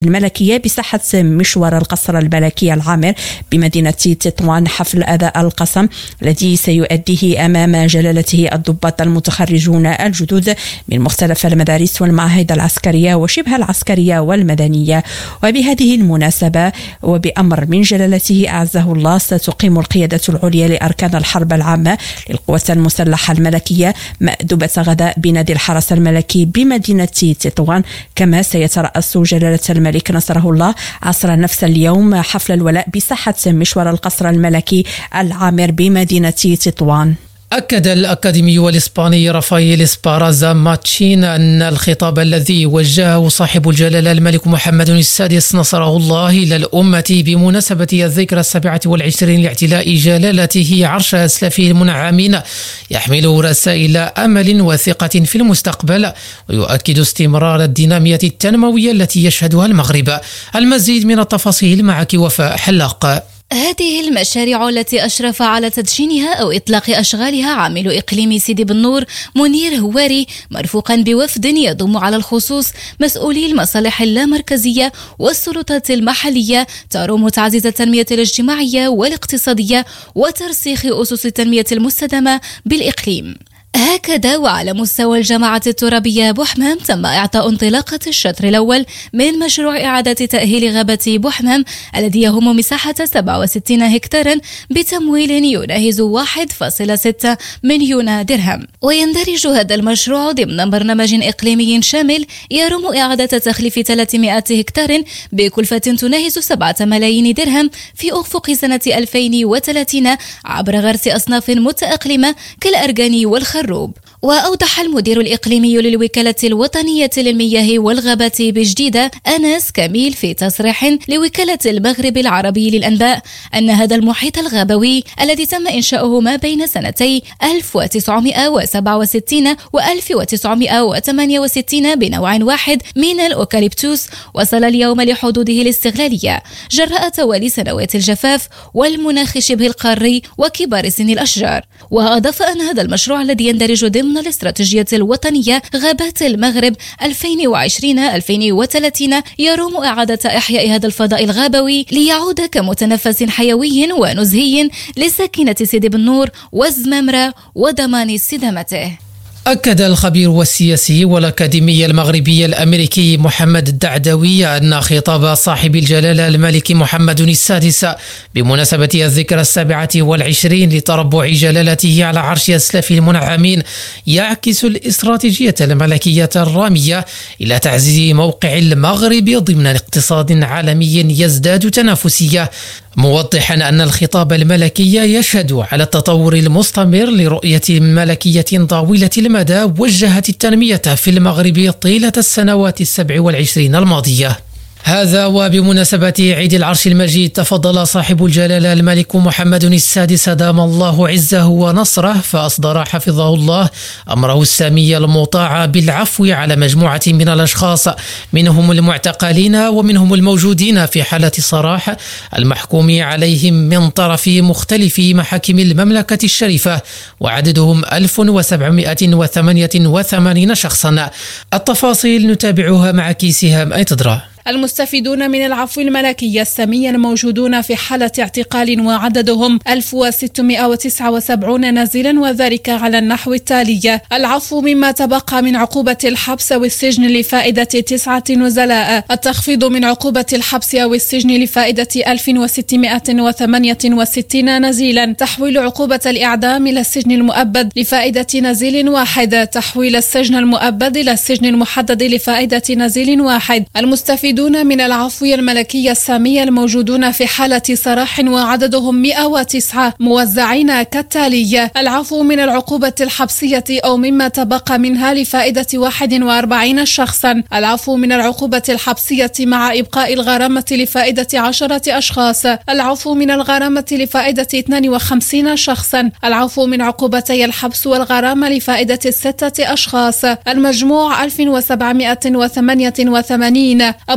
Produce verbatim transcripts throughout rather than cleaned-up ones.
الملكية بساحة مشوار القصر الملكي العامر بمدينة تطوان حفل أداء القسم الذي سيؤديه أمام جلالته الضباط المتخرجون الجدد من مختلف المدارس والمعاهد العسكرية وشبه العسكرية والمدنية. وبهذه المناسبة وبأمر من جلالته أعزه الله ستقيم القيادة العليا لأركان الحرب العامة للقوات المسلحة الملكية مأدبة غداء بنادي الحرس الملكي بمدينة تطوان. كما سيترأس جلالة الملك الملك نصره الله عصر نفس اليوم حفل الولاء بساحة مشوار القصر الملكي العامر بمدينة تطوان. أكد الأكاديمي الإسباني رافائيل إسبارازا ماتشين أن الخطاب الذي وجهه صاحب الجلالة الملك محمد السادس نصره الله إلى الأمة بمناسبة الذكرى السابعة والعشرين لاعتلاء جلالته عرش أسلافه المنعمين يحمل رسائل أمل وثقة في المستقبل ويؤكد استمرار الدينامية التنموية التي يشهدها المغرب. المزيد من التفاصيل معك وفاء حلاق. هذه المشاريع التي أشرف على تدشينها أو إطلاق أشغالها عامل إقليم سيدي بنور منير هواري مرفوقا بوفد يضم على الخصوص مسؤولي المصالح اللامركزية والسلطات المحلية تروم تعزيز التنمية الاجتماعية والاقتصادية وترسيخ أسس التنمية المستدامة بالإقليم. هكذا وعلى مستوى الجماعة الترابية بوحمام تم إعطاء انطلاقة الشطر الأول من مشروع إعادة تأهيل غابة بوحمام الذي يهم مساحة سبعة وستين هكتارا بتمويل يناهز واحد فاصلة ستة مليون درهم. ويندرج هذا المشروع ضمن برنامج إقليمي شامل يروم إعادة تخليف ثلاثمائة هكتار بكلفة تناهز سبعة ملايين درهم في أفق سنة ألفين وثلاثين عبر غرس أصناف متأقلمة كالأرجان والخ الروب. وأوضح المدير الإقليمي للوكالة الوطنية للمياه والغابات بجديدة أنس كميل في تصريح لوكالة المغرب العربي للأنباء أن هذا المحيط الغابوي الذي تم إنشاؤه ما بين سنتي ألف وتسعمائة وسبعة وستين و ألف وتسعمائة وثمانية وستين بنوع واحد من الأوكاليبتوس وصل اليوم لحدوده الاستغلالية جراء توالي سنوات الجفاف والمناخ شبه القاري وكبار سن الأشجار. وأضاف أن هذا المشروع الذي يندرج ضمن الاستراتيجية الوطنية غابات المغرب ألفين وعشرين ألفين وثلاثين يروم إعادة إحياء هذا الفضاء الغابوي ليعود كمتنفس حيوي ونزهي لساكنة سيدي بنور والزمامرة وضمان استدامته. أكد الخبير والسياسي والأكاديمي المغربي الأمريكي محمد الدعدوي أن خطاب صاحب الجلالة الملك محمد السادس بمناسبة الذكرى السابعة والعشرين لتربع جلالته على عرش أسلاف المنعمين يعكس الاستراتيجية الملكية الرامية إلى تعزيز موقع المغرب ضمن اقتصاد عالمي يزداد تنافسية، موضحا أن الخطاب الملكي يشهد على التطور المستمر لرؤية ملكية طويلة المدى وجهت التنمية في المغرب طيلة السنوات السبع والعشرين الماضية. هذا وبمناسبة عيد العرش المجيد تفضل صاحب الجلالة الملك محمد السادس دام الله عزه ونصره فأصدر حفظه الله أمره السامي المطاع بالعفو على مجموعة من الأشخاص منهم المعتقلين ومنهم الموجودين في حالة صراح المحكوم عليهم من طرف مختلف محاكم المملكة الشريفة وعددهم ألف وسبعمائة وثمانية وثمانين شخصا. التفاصيل نتابعها مع كيسهام أي تدرى. المستفيدون من العفو الملكي السامي الموجودون في حالة اعتقال وعددهم ألف وستمائة وتسعة وسبعين نازلا وذلك على النحو التالي: العفو مما تبقى من عقوبة الحبس أو السجن لفائدة تسعة نزلاء، التخفيض من عقوبة الحبس أو السجن لفائدة ألف وستمائة وثمانية وستين نزيلا، تحويل عقوبة الإعدام إلى السجن المؤبد لفائدة نزيل واحد، تحويل السجن المؤبد إلى السجن المحدد لفائدة نزيل واحد. المستفيدون من العفو الملكي السامي الموجودون في حالة سراح وعددهم مئة وتسعة موزعين كالتالي: العفو من العقوبة الحبسية أو مما تبقى منها لفائدة واحد وأربعين شخصا، العفو من العقوبة الحبسية مع إبقاء الغرامة لفائدة عشرة أشخاص، العفو من الغرامة لفائدة اثنين وخمسين شخصا، العفو من عقوبتي الحبس والغرامة لفائدة ستة أشخاص، المجموع ألف وسبعمائة وثمانية وثمانين.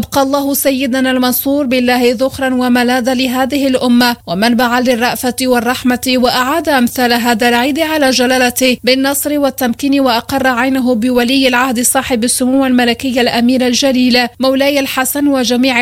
أبقى الله سيدنا المنصور بالله ذخرا وملاذا لهذه الأمة ومنبعا للرأفة والرحمة، وأعاد أمثال هذا العيد على جلالته بالنصر والتمكين، وأقر عينه بولي العهد صاحب السمو الملكي الأمير الجليل مولاي الحسن وجميع